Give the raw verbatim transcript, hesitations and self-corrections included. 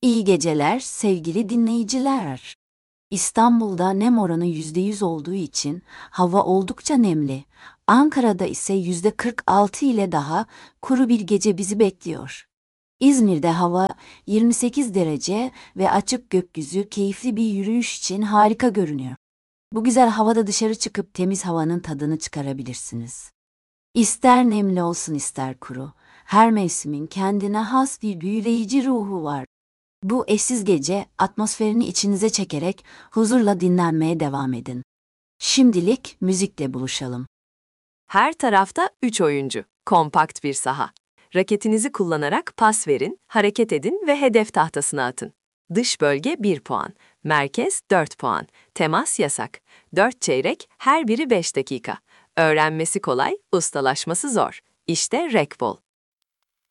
İyi geceler sevgili dinleyiciler. İstanbul'da nem oranı yüzde yüz olduğu için hava oldukça nemli. Ankara'da ise yüzde kırk altı ile daha kuru bir gece bizi bekliyor. İzmir'de hava yirmi sekiz derece ve açık gökyüzü keyifli bir yürüyüş için harika görünüyor. Bu güzel havada dışarı çıkıp temiz havanın tadını çıkarabilirsiniz. İster nemli olsun ister kuru, her mevsimin kendine has bir büyüleyici ruhu var. Bu eşsiz gece atmosferini içinize çekerek huzurla dinlenmeye devam edin. Şimdilik müzikle buluşalım. Her tarafta üç oyuncu. Kompakt bir saha. Raketinizi kullanarak pas verin, hareket edin ve hedef tahtasına atın. Dış bölge bir puan. Merkez dört puan. Temas yasak. dört çeyrek, her biri beş dakika. Öğrenmesi kolay, ustalaşması zor. İşte Rekbol.